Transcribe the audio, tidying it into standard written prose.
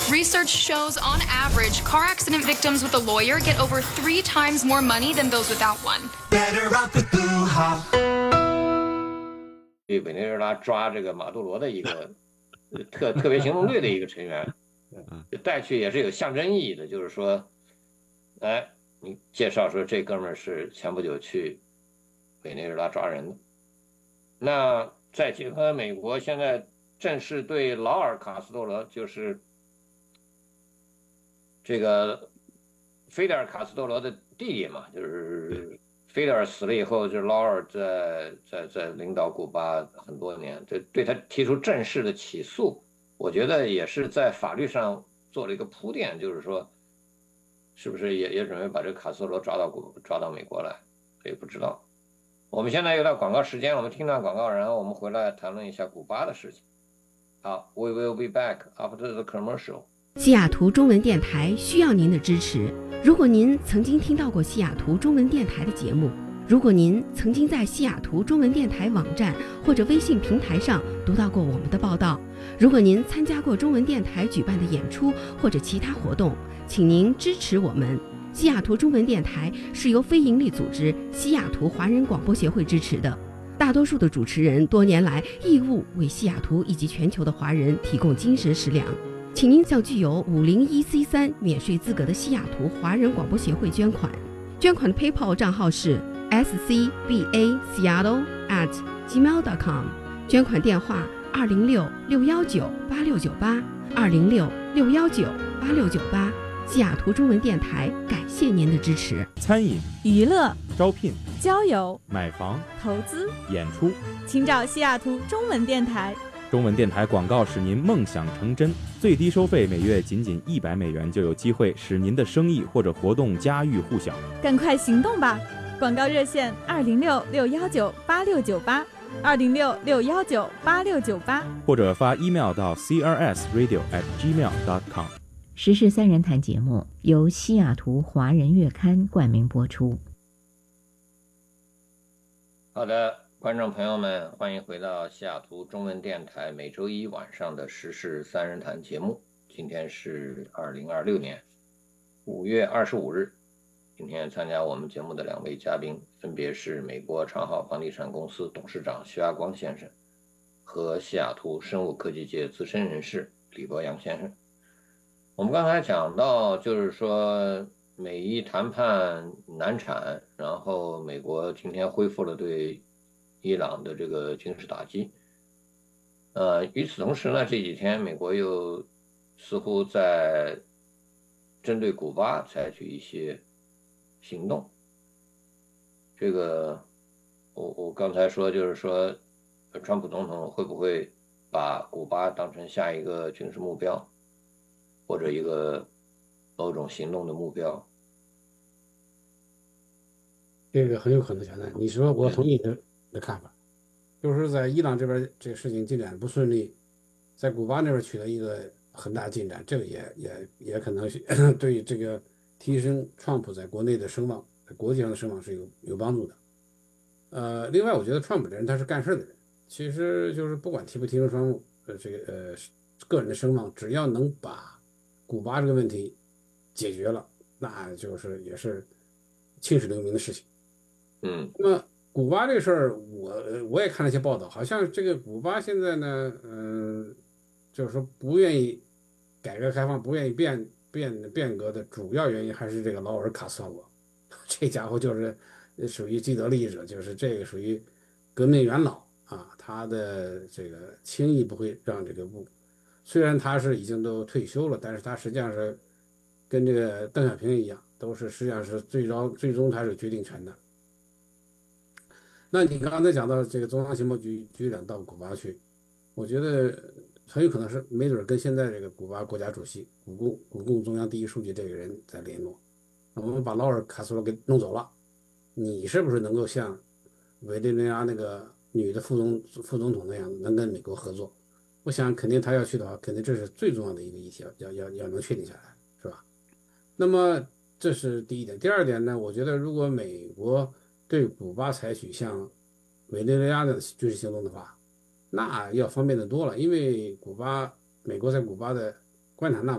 Research shows, on average, car accident victims with a lawyer get over 3 times more money than those without one. Better off with Boo-ha. 委内瑞拉抓这个马杜罗的一个特别行动队的一个成员，带去也是有象征意义的，就是说，哎，你介绍说这哥们儿是前不久去委内瑞拉抓人的，那再结合美国现在正式对劳尔·卡斯特罗，就是这个菲德尔·卡斯特罗的弟弟嘛，就是菲德尔死了以后，就是劳尔在领导古巴很多年，对他提出正式的起诉，我觉得也是在法律上做了一个铺垫，就是说，是不是也准备把这个卡斯特罗抓到美国来？这也不知道。我们现在又到广告时间，我们听段广告，然后我们回来谈论一下古巴的事情。好 ，We will be back after the commercial。 西雅图中文电台需要您的支持。如果您曾经听到过西雅图中文电台的节目，如果您曾经在西雅图中文电台网站或者微信平台上读到过我们的报道，如果您参加过中文电台举办的演出或者其他活动，请您支持我们。西雅图中文电台是由非营利组织西雅图华人广播协会支持的，大多数的主持人多年来义务为西雅图以及全球的华人提供精神食粮。请您向具有501C3免税资格的西雅图华人广播协会捐款。捐款的 PayPal 账号是 scbaseattle@gmail.com， 捐款电话206-619-8698 206-619-8698。西雅图中文电台感谢您的支持。 餐饮、 娱乐、 招聘、 交友、 买房、 投资、 演出， 请找西雅图中文电台。 中文电台广告使您梦想成真，最低收费每月仅$100就有机会使您的生意或者活动家喻户晓。 赶快行动吧！广告热线206-619-8698 206-619-8698， 或者发 email 到 crsradio@gmail.com。 时事三人谈节目由西雅图华人月刊冠名播出。 好的，观众朋友们，欢迎回到西雅图中文电台每周一晚上的时事三人谈节目。今天是2026年5月25日。今天参加我们节目的两位嘉宾分别是美国长好房地产公司董事长徐亚光先生和西雅图生物科技界资深人士李博洋先生。我们刚才讲到，就是说美伊谈判难产，然后美国今天恢复了对伊朗的这个军事打击。与此同时呢，这几天美国又似乎在针对古巴采取一些行动。这个我刚才说，就是说川普总统会不会把古巴当成下一个军事目标，或者一个某种行动的目标？ 这个很有可能存在。你说我同意你的看法，就是在伊朗这边这个事情进展不顺利，在古巴那边取得一个很大进展，这个也可能对这个提升川普在国内的声望，在国际上的声望是有帮助的。另外我觉得川普这人他是干事的人，其实就是不管提不提升川普个人的声望，只要能把古巴这个问题解决了，那就是也是青史留名的事情。那么古巴这个事儿，我也看了一些报道，好像这个古巴现在呢，就是说不愿意改革开放，不愿意变革的主要原因还是这个劳尔·卡斯特罗，这家伙就是属于既得利益者，就是这个属于革命元老啊，他的这个轻易不会让这个虽然他是已经都退休了，但是他实际上是跟这个邓小平一样，都是实际上是最终他是有决定权的。那你刚才讲到这个中央情报局局长到古巴去，我觉得很有可能是没准跟现在这个古巴国家主席古共中央第一书记这个人在联络。我们把劳尔·卡斯特罗给弄走了，你是不是能够像委内瑞拉那个女的副总统那样能跟美国合作？我想肯定他要去的话，肯定这是最重要的一个议题，要能确定下来，是吧？那么这是第一点。第二点呢，我觉得如果美国对古巴采取像委内瑞拉的军事行动的话，那要方便的多了，因为美国在古巴的关塔那